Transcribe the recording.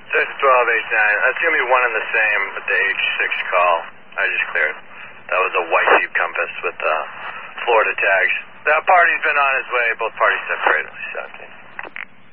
That's 12H9. That's going to be one and the same with the H6 call. I just cleared. That was a white Jeep Compass with Florida tags. That party's been on his way. Both parties separated. 17.